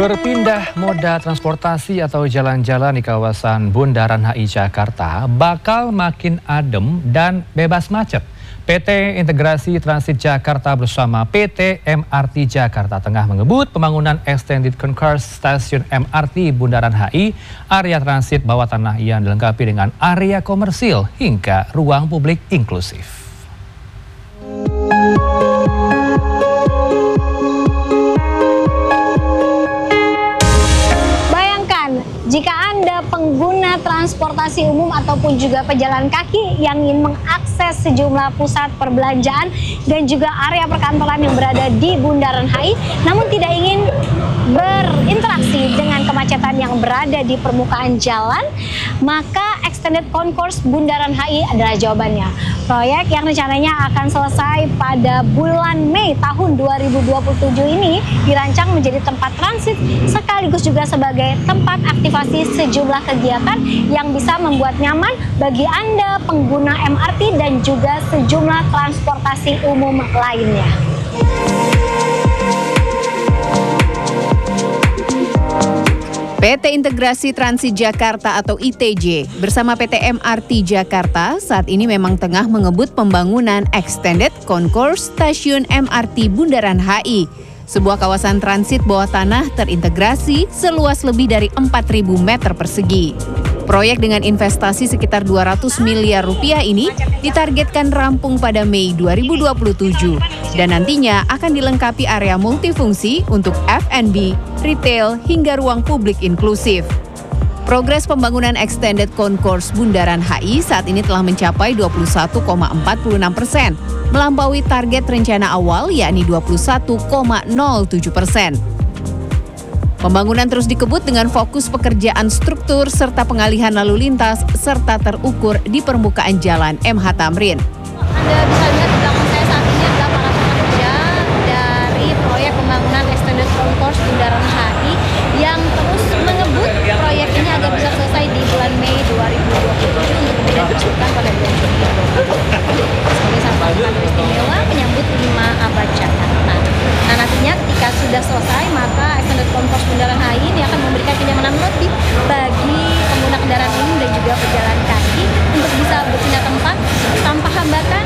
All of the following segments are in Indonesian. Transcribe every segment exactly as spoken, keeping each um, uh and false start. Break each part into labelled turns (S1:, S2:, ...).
S1: Berpindah moda transportasi atau jalan-jalan di kawasan Bundaran H I Jakarta bakal makin adem dan bebas macet. P T Integrasi Transit Jakarta bersama P T M R T Jakarta tengah mengebut pembangunan Extended Concourse Stasiun M R T Bundaran H I, area transit bawah tanah yang dilengkapi dengan area komersil hingga ruang publik inklusif.
S2: Jika Anda pengguna transportasi umum ataupun juga pejalan kaki yang ingin mengakses sejumlah pusat perbelanjaan dan juga area perkantoran yang berada di Bundaran H I, namun tidak ingin berinteraksi dengan kemacetan yang berada di permukaan jalan, maka Extended Concourse Bundaran H I adalah jawabannya. Proyek yang rencananya akan selesai pada bulan Mei tahun dua ribu dua puluh tujuh ini dirancang menjadi tempat transit sekaligus juga sebagai tempat aktivasi sejumlah kegiatan yang bisa membuat nyaman bagi Anda pengguna M R T dan juga sejumlah transportasi umum lainnya.
S3: P T Integrasi Transit Jakarta atau I T J bersama P T M R T Jakarta saat ini memang tengah mengebut pembangunan Extended Concourse Stasiun M R T Bundaran H I, sebuah kawasan transit bawah tanah terintegrasi seluas lebih dari empat ribu meter persegi. Proyek dengan investasi sekitar dua ratus miliar rupiah ini ditargetkan rampung pada Mei dua ribu dua puluh tujuh dan nantinya akan dilengkapi area multifungsi untuk F and B, retail, hingga ruang publik inklusif. Progres pembangunan Extended Concourse Bundaran H I saat ini telah mencapai dua puluh satu koma empat puluh enam persen, melampaui target rencana awal yakni dua puluh satu koma nol tujuh persen. Pembangunan terus dikebut dengan fokus pekerjaan struktur serta pengalihan lalu lintas serta terukur di permukaan jalan M H Tamrin.
S2: Anda bisa lihat di belakang saya saat ini adalah para pekerja dari proyek pembangunan Extended Concourse Bundaran H I yang terus mengebut proyek ini agar bisa selesai di bulan Mei dua ribu dua puluh tujuh untuk kemudian dilakukan pada bulan Juni dua ribu dua puluh tujuh sebagai satu rangkaian istimewa menyambut lima abad Jakarta. Nah, nantinya ketika sudah selesai maka Extended Concourse Bundaran H I ini akan memberikan kenyamanan lebih bagi pengguna kendaraan umum dan juga pejalan kaki untuk bisa berpindah tempat tanpa hambatan.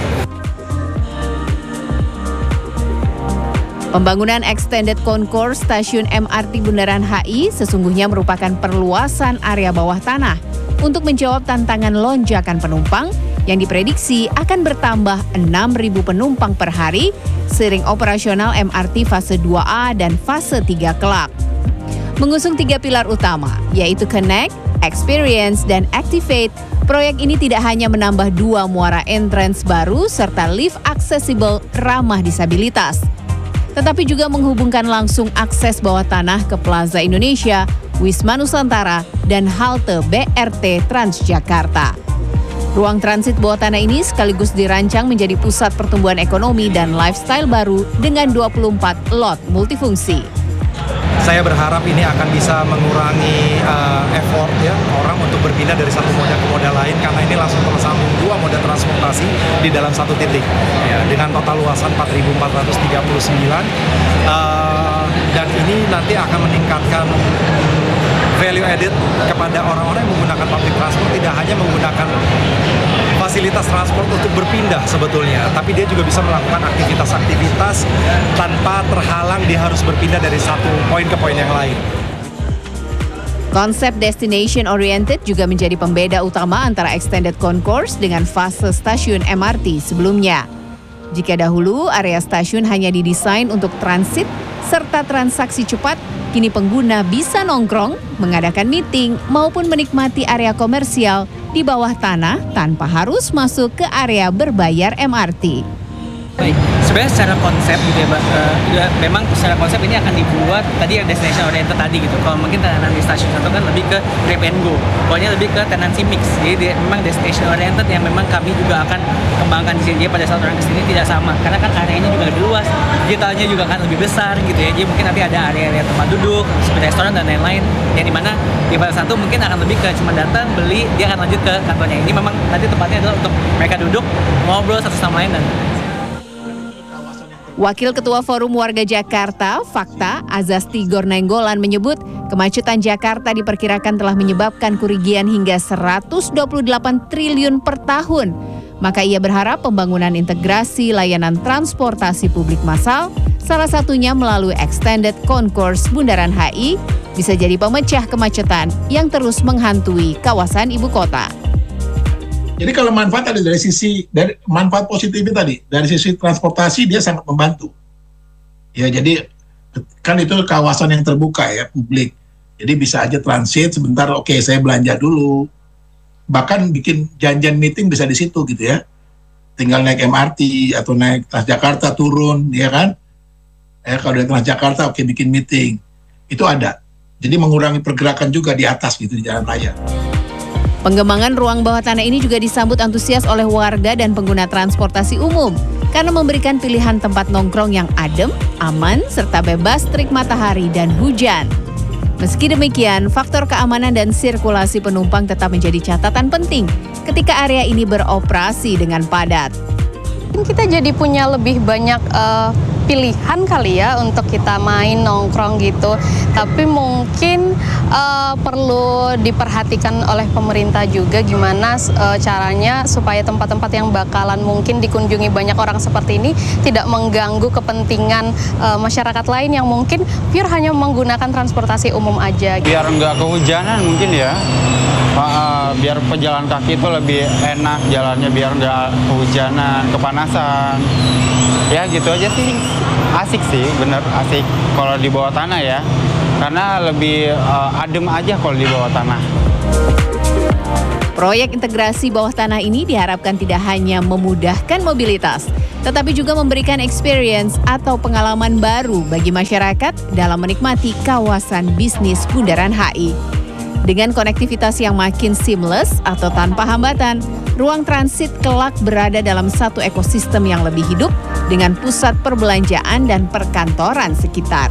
S3: Pembangunan Extended Concourse Stasiun M R T Bundaran H I sesungguhnya merupakan perluasan area bawah tanah untuk menjawab tantangan lonjakan penumpang yang diprediksi akan bertambah enam ribu penumpang per hari seiring operasional M R T fase dua A dan fase tiga kelak. Mengusung tiga pilar utama, yaitu Connect, Experience, dan Activate, proyek ini tidak hanya menambah dua muara entrance baru serta lift aksesibel ramah disabilitas, tetapi juga menghubungkan langsung akses bawah tanah ke Plaza Indonesia, Wisma Nusantara, dan halte B R T Transjakarta. Ruang transit bawah tanah ini sekaligus dirancang menjadi pusat pertumbuhan ekonomi dan lifestyle baru dengan dua puluh empat lot multifungsi.
S4: Saya berharap ini akan bisa mengurangi uh, effort ya orang untuk berpindah dari satu moda ke moda lain karena ini langsung tersambung dua moda transportasi di dalam satu titik ya, dengan total luasan empat ribu empat ratus tiga puluh sembilan uh, dan ini nanti akan meningkatkan value added kepada orang-orang yang menggunakan public transport, tidak hanya menggunakan fasilitas transport untuk berpindah sebetulnya, tapi dia juga bisa melakukan aktivitas-aktivitas tanpa terhalang dia harus berpindah dari satu poin ke poin yang lain.
S3: Konsep destination oriented juga menjadi pembeda utama antara Extended Concourse dengan fase stasiun M R T sebelumnya. Jika dahulu area stasiun hanya didesain untuk transit serta transaksi cepat, kini pengguna bisa nongkrong, mengadakan meeting, maupun menikmati area komersial di bawah tanah tanpa harus masuk ke area berbayar M R T.
S5: Baik, sebenarnya secara konsep gitu ya, uh, juga memang secara konsep ini akan dibuat tadi yang destination oriented tadi gitu. Kalau mungkin tenanan di stasiun satu kan lebih ke grab and go, pokoknya lebih ke tenancy mix. Jadi dia, memang destination oriented yang memang kami juga akan kembangkan di sini. Jadi pada saat orang kesini tidak sama, karena kan areanya juga lebih luas, digitalnya juga kan lebih besar gitu ya. Jadi mungkin nanti ada area-area tempat duduk, seperti restoran dan lain-lain. Yang dimana di pada satu mungkin akan lebih ke cuma datang beli, dia akan lanjut ke kantornya. Ini memang nanti tempatnya adalah untuk mereka duduk, ngobrol satu sama lain dan
S3: Wakil Ketua Forum Warga Jakarta, Fakta, Azaz Tigor Nainggolan menyebut kemacetan Jakarta diperkirakan telah menyebabkan kerugian hingga seratus dua puluh delapan triliun per tahun. Maka ia berharap pembangunan integrasi layanan transportasi publik massal, salah satunya melalui Extended Concourse Bundaran H I, bisa jadi pemecah kemacetan yang terus menghantui kawasan ibu kota.
S6: Jadi kalau manfaat ada dari sisi dari manfaat positifnya tadi, dari sisi transportasi dia sangat membantu. Ya jadi kan itu kawasan yang terbuka ya publik. Jadi bisa aja transit sebentar, oke okay, saya belanja dulu. Bahkan bikin janjian meeting bisa di situ gitu ya. Tinggal naik M R T atau naik Transjakarta turun, ya kan? Ya kalau dari Transjakarta oke okay, bikin meeting. Itu ada. Jadi mengurangi pergerakan juga di atas gitu di jalan raya.
S3: Pengembangan ruang bawah tanah ini juga disambut antusias oleh warga dan pengguna transportasi umum karena memberikan pilihan tempat nongkrong yang adem, aman, serta bebas terik matahari dan hujan. Meski demikian, faktor keamanan dan sirkulasi penumpang tetap menjadi catatan penting ketika area ini beroperasi dengan padat.
S7: Kita jadi punya lebih banyak uh, pilihan kali ya untuk kita main nongkrong gitu. Tapi mungkin uh, perlu diperhatikan oleh pemerintah juga gimana uh, caranya supaya tempat-tempat yang bakalan mungkin dikunjungi banyak orang seperti ini tidak mengganggu kepentingan uh, masyarakat lain yang mungkin pure hanya menggunakan transportasi umum aja.
S8: Biar nggak kehujanan mungkin ya. Uh, biar pejalan kaki itu lebih enak jalannya, biar nggak kehujanan, kepanasan. Ya gitu aja sih. Asik sih, bener asik kalau di bawah tanah ya. Karena lebih uh, adem aja kalau di bawah tanah.
S3: Proyek integrasi bawah tanah ini diharapkan tidak hanya memudahkan mobilitas, tetapi juga memberikan experience atau pengalaman baru bagi masyarakat dalam menikmati kawasan bisnis Bundaran H I. Dengan konektivitas yang makin seamless atau tanpa hambatan, ruang transit kelak berada dalam satu ekosistem yang lebih hidup dengan pusat perbelanjaan dan perkantoran sekitar.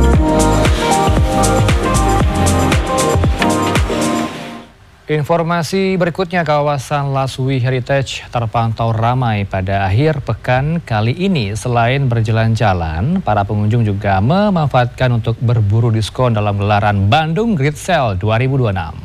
S1: Informasi berikutnya, kawasan Laswi Heritage terpantau ramai pada akhir pekan kali ini. Selain berjalan-jalan, para pengunjung juga memanfaatkan untuk berburu diskon dalam gelaran Bandung Great Sale dua ribu dua puluh enam.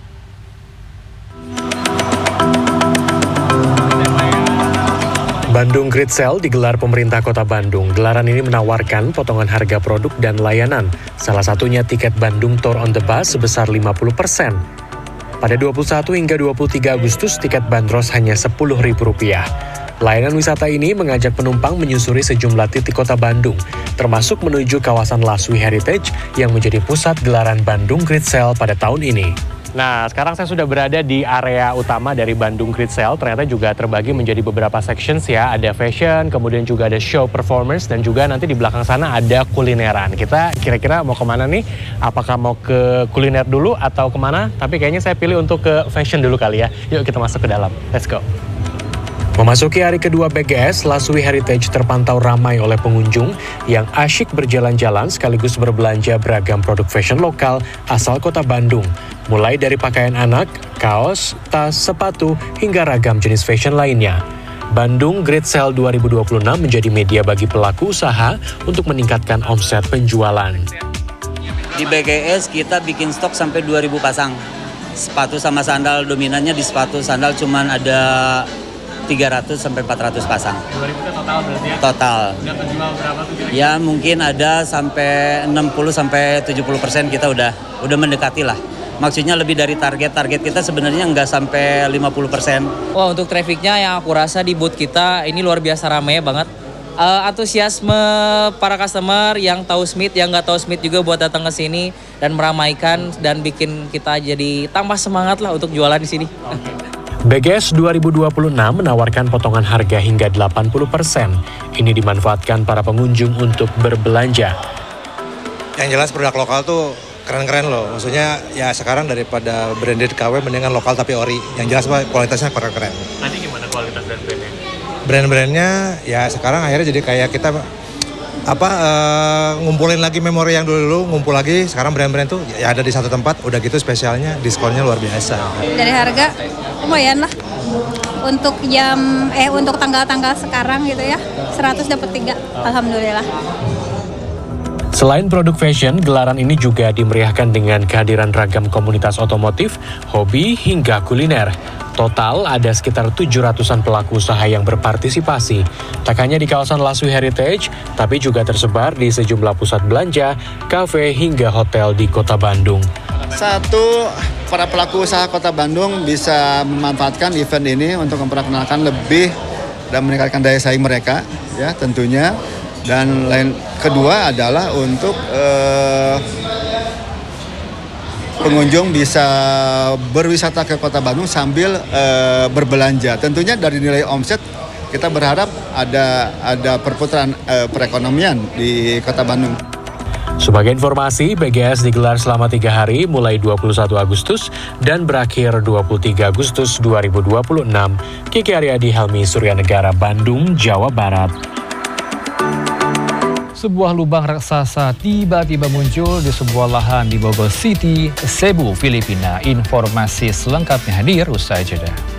S9: Bandung Great Sale digelar pemerintah Kota Bandung. Gelaran ini menawarkan potongan harga produk dan layanan. Salah satunya tiket Bandung Tour on the Bus sebesar lima puluh persen. Pada dua puluh satu hingga dua puluh tiga Agustus, tiket bandros hanya sepuluh ribu rupiah. Layanan wisata ini mengajak penumpang menyusuri sejumlah titik kota Bandung, termasuk menuju kawasan Laswi Heritage yang menjadi pusat gelaran Bandung Great Sale pada tahun ini.
S10: Nah, sekarang saya sudah berada di area utama dari Bandung Great Sale. Ternyata juga terbagi menjadi beberapa sections ya. Ada fashion, kemudian juga ada show performance, dan juga nanti di belakang sana ada kulineran. Kita kira-kira mau kemana nih? Apakah mau ke kuliner dulu atau kemana? Tapi kayaknya saya pilih untuk ke fashion dulu kali ya. Yuk kita masuk ke dalam. Let's go.
S9: Memasuki hari kedua B G S, Laswi Heritage terpantau ramai oleh pengunjung yang asyik berjalan-jalan sekaligus berbelanja beragam produk fashion lokal asal kota Bandung. Mulai dari pakaian anak, kaos, tas, sepatu, hingga ragam jenis fashion lainnya. Bandung Great Sale dua ribu dua puluh enam menjadi media bagi pelaku usaha untuk meningkatkan omset penjualan.
S11: Di B G S kita bikin stok sampai dua ribu pasang. Sepatu sama sandal dominannya di sepatu, sandal cuman ada tiga ratus sampai empat ratus pasang.
S10: dua ribu total berarti ya?
S11: Total.
S10: Udah terjual berapa tuh kira-kira?
S11: Ya mungkin ada sampai enam puluh sampai tujuh puluh persen kita udah udah mendekati lah. Maksudnya lebih dari target. Target kita sebenarnya nggak sampai lima puluh persen.
S5: Wah, untuk trafficnya yang aku rasa di booth kita ini luar biasa ramai banget. Uh, antusiasme para customer yang tahu Smith, yang nggak tahu Smith juga buat datang ke sini dan meramaikan dan bikin kita jadi tambah semangat lah untuk jualan di sini.
S9: B G S dua ribu dua puluh enam menawarkan potongan harga hingga delapan puluh persen. Ini dimanfaatkan para pengunjung untuk berbelanja.
S4: Yang jelas produk lokal tuh keren-keren loh. Maksudnya ya sekarang daripada branded K W mendingan lokal tapi ori. Yang jelas Pak, kualitasnya keren-keren.
S10: Tadi gimana kualitas dan brandnya?
S4: Brand-brandnya ya sekarang akhirnya jadi kayak kita apa uh, ngumpulin lagi memori yang dulu, ngumpul lagi. Sekarang brand-brand tuh ya ada di satu tempat, udah gitu spesialnya diskonnya luar biasa.
S12: Dari harga lumayan lah untuk jam eh untuk tanggal-tanggal sekarang gitu ya, seratus dapat tiga. Alhamdulillah.
S9: Selain produk fashion, gelaran ini juga dimeriahkan dengan kehadiran ragam komunitas otomotif, hobi, hingga kuliner. Total ada sekitar tujuh ratusan pelaku usaha yang berpartisipasi. Tak hanya di kawasan Laswi Heritage, tapi juga tersebar di sejumlah pusat belanja, kafe, hingga hotel di Kota Bandung.
S13: Satu, para pelaku usaha Kota Bandung bisa memanfaatkan event ini untuk memperkenalkan lebih dan meningkatkan daya saing mereka, ya tentunya. Dan lain kedua adalah untuk eh, pengunjung bisa berwisata ke Kota Bandung sambil eh, berbelanja. Tentunya dari nilai omset kita berharap ada ada perputaran eh, perekonomian di Kota Bandung.
S9: Sebagai informasi, B G S digelar selama tiga hari mulai dua puluh satu Agustus dan berakhir dua puluh tiga Agustus dua ribu dua puluh enam. Kiki Aryadi, Helmi Suryanegara, Bandung, Jawa Barat.
S1: Sebuah lubang raksasa tiba-tiba muncul di sebuah lahan di Bogor City, Cebu, Filipina. Informasi selengkapnya hadir usai jeda.